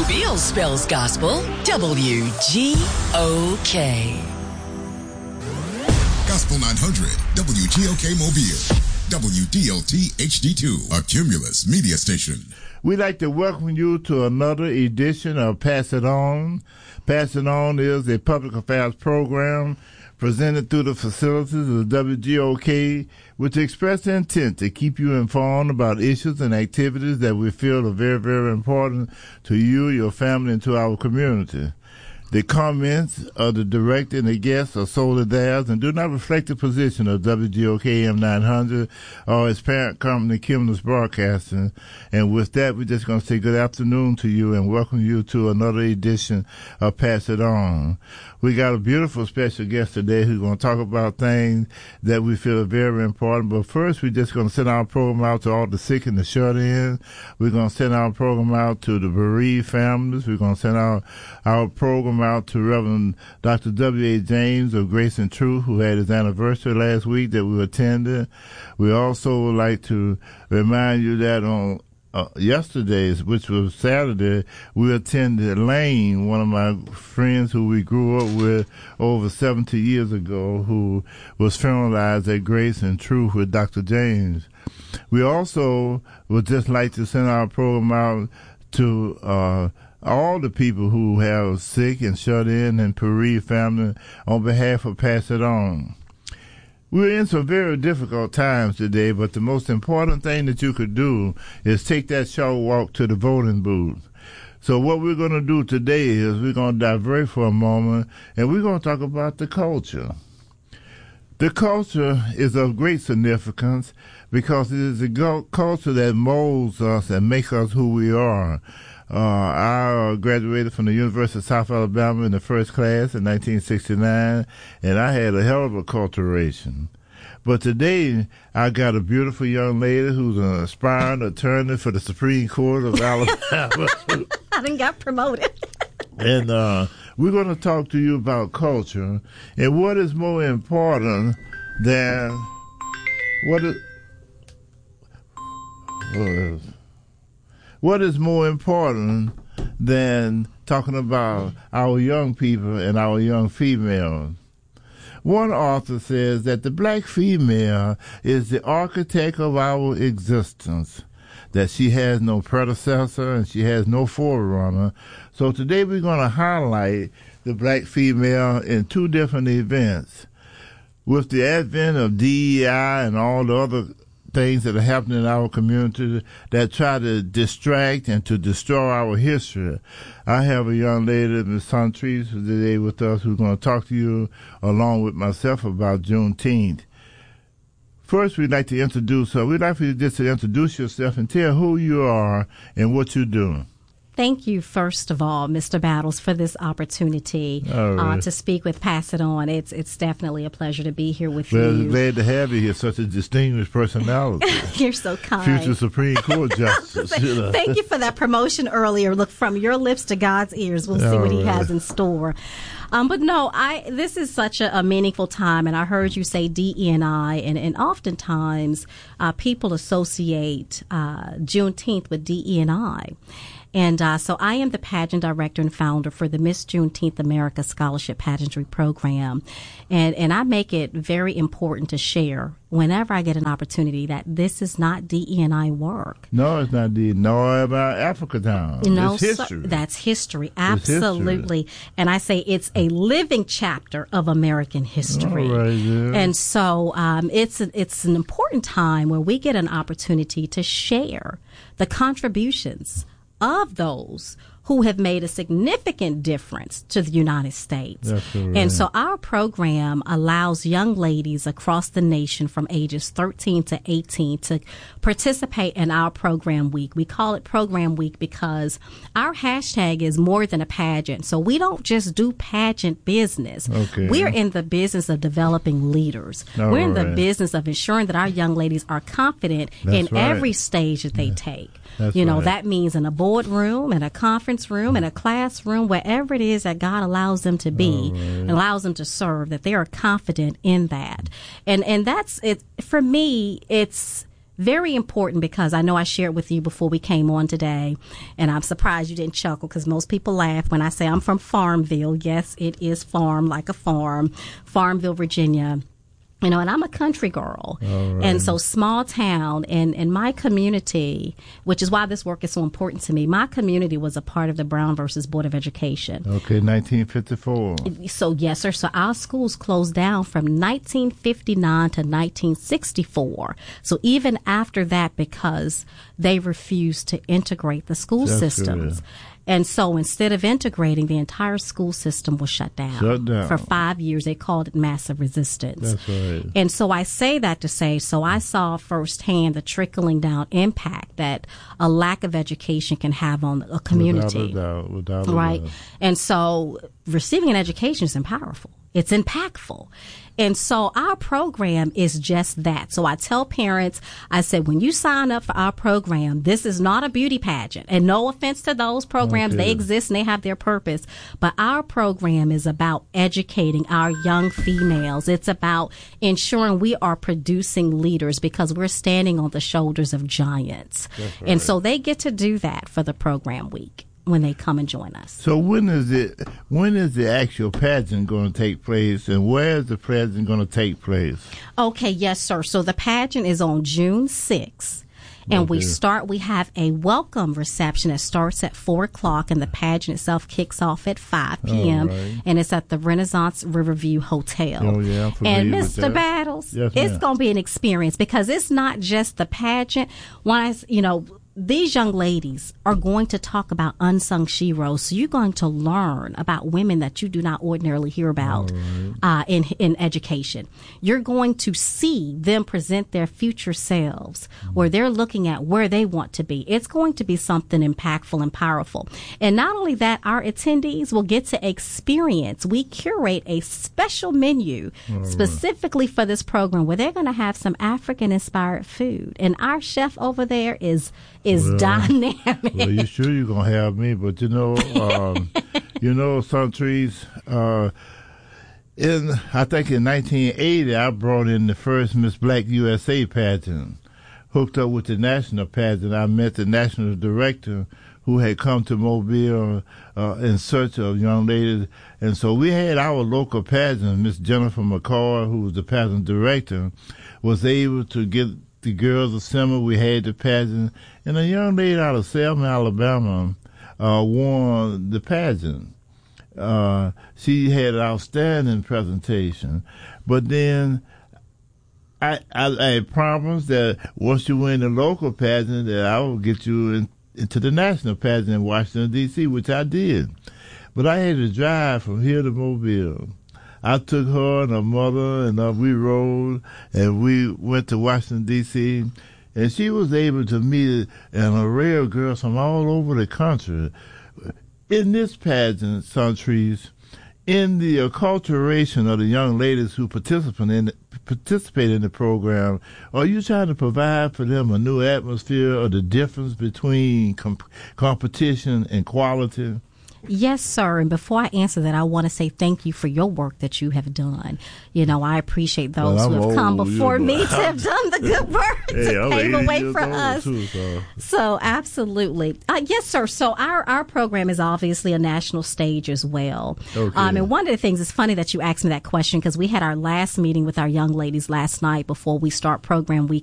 Mobile spells gospel. WGOK. Gospel 900, WGOK Mobile. WDLT HD2, a Cumulus media station. We'd like to welcome you to another edition of Pass It On. Pass It On is a public affairs program presented through the facilities of WGOK with the express intent to keep you informed about issues and activities that we feel are very, very important to you, your family, and to our community. The comments of the director and the guests are solely theirs and do not reflect the position of WGOK AM 900 or its parent company, Cumulus Broadcasting. And with that, we're just going to say good afternoon to you and welcome you to another edition of Pass It On. We got a beautiful special guest today who's going to talk about things that we feel are very important. But first, we're just going to send our program out to all the sick and the shut-in. We're going to send our program out to the bereaved families. We're going to send our program out to Reverend Dr. W.A. James of Grace and Truth, who had his anniversary last week that we attended. We also would like to remind you that on yesterday's, which was Saturday, we attended Lane, one of my friends who we grew up with over 70 years ago, who was funeralized at Grace and Truth with Dr. James. We also would just like to send our program out to all the people who have sick and shut in and bereaved family on behalf of Pass It On. We're in some very difficult times today, but the most important thing that you could do is take that short walk to the voting booth. So what we're going to do today is we're going to divert for a moment, and we're going to talk about the culture. The culture is of great significance because it is a culture that molds us and makes us who we are. I graduated from the University of South Alabama in the first class in 1969, and I had a hell of a acculturation. But today, I got a beautiful young lady who's an aspiring attorney for the Supreme Court of Alabama. I done got promoted. And we're going to talk to you about culture and what is more important than what is more important than talking about our young people and our young females? One author says that the black female is the architect of our existence, that she has no predecessor and she has no forerunner. So today we're going to highlight the black female in two different events. With the advent of DEI and all the other things that are happening in our community that try to distract and to destroy our history, I have a young lady, Ms. Santrice, today with us who's going to talk to you along with myself about Juneteenth. First, we'd like to introduce her. We'd like for you just to introduce yourself and tell who you are and what you're doing. Thank you, first of all, Mr. Battles, for this opportunity to speak with Pass It On. It's definitely a pleasure to be here with you. Well, glad to have you here, such a distinguished personality. You're so kind. Future Supreme Court Justice. Thank you for that promotion earlier. Look, from your lips to God's ears, we'll see what he has in store. But no, this is such a meaningful time, and I heard you say DE&I, and oftentimes people associate Juneteenth with DE&I. And so I am the pageant director and founder for the Miss Juneteenth America Scholarship Pageantry Program. And I make it very important to share whenever I get an opportunity that this is not DE&I work. No, it's not DE&I. No, about Africa Town. No, it's history. That's history. Absolutely. History. And I say it's a living chapter of American history. All right, yeah. And so it's an important time where we get an opportunity to share the contributions of those who have made a significant difference to the United States. That's right. And so our program allows young ladies across the nation from ages 13 to 18 to participate in our program week. We call it Program Week because our hashtag is more than a pageant. So we don't just do pageant business. Okay. We're in the business of developing leaders. We're in the business of ensuring that our young ladies are confident in every stage that they take. That's you know, right. That means in a boardroom, in a conference room, in a classroom, wherever it is that God allows them to be, and allows them to serve, that they are confident in that. And that's it. For me, it's very important because I know I shared with you before we came on today, and I'm surprised you didn't chuckle because most people laugh when I say I'm from Farmville. Yes, it is farm like a farm, Farmville, Virginia. You know, and I'm a country girl. Right. And so small town and my community, which is why this work is so important to me, my community was a part of the Brown versus Board of Education. Okay, 1954. So, yes, sir. So our schools closed down from 1959 to 1964. So even after that, because they refused to integrate the school systems. Good. And so instead of integrating, the entire school system was shut down. For 5 years. They called it massive resistance. That's right. And so I say that to say, so I saw firsthand the trickling down impact that a lack of education can have on a community. Without a right. doubt. And so receiving an education is powerful. It's impactful. And so our program is just that. So I tell parents, I said, when you sign up for our program, this is not a beauty pageant. And no offense to those programs. Okay. They exist and they have their purpose. But our program is about educating our young females. It's about ensuring we are producing leaders because we're standing on the shoulders of giants. That's right. And so they get to do that for the program week when they come and join us. So when is the actual pageant going to take place, and where is the pageant going to take place? Okay, yes, sir. So the pageant is on June 6th. And we have a welcome reception that starts at 4 o'clock, and the pageant itself kicks off at 5 p.m. Right. And it's at the Renaissance Riverview Hotel. Oh, yeah, and Mr. Battles, yes, it's going to be an experience because it's not just the pageant. These young ladies are going to talk about unsung sheroes. So you're going to learn about women that you do not ordinarily hear about in education. You're going to see them present their future selves where they're looking at where they want to be. It's going to be something impactful and powerful. And not only that, our attendees will get to experience. We curate a special menu specifically for this program where they're going to have some African-inspired food. And our chef over there is dynamic. Well, you sure you're gonna have me? But Suntrese. I think in 1980, I brought in the first Miss Black USA pageant. Hooked up with the national pageant, I met the national director who had come to Mobile in search of young ladies, and so we had our local pageant. Miss Jennifer McCoy, who was the pageant director, was able to get the girls assembled. We had the pageant, and a young lady out of Selma, Alabama, won the pageant. She had an outstanding presentation, but then I promised that once you win the local pageant, that I will get you into the national pageant in Washington, D.C., which I did. But I had to drive from here to Mobile. I took her and her mother, and we rode, and we went to Washington, D.C., and she was able to meet an array of girls from all over the country. In this pageant, Suntrese, in the acculturation of the young ladies who participate in the program, are you trying to provide for them a new atmosphere or the difference between competition and quality? Yes, sir. And before I answer that, I want to say thank you for your work that you have done. I appreciate those who have come before me to have done the good work to pave the way for us. So absolutely. Yes, sir. So our program is obviously a national stage as well. Okay. And one of the things, it's funny that you asked me that question because we had our last meeting with our young ladies last night before we start program week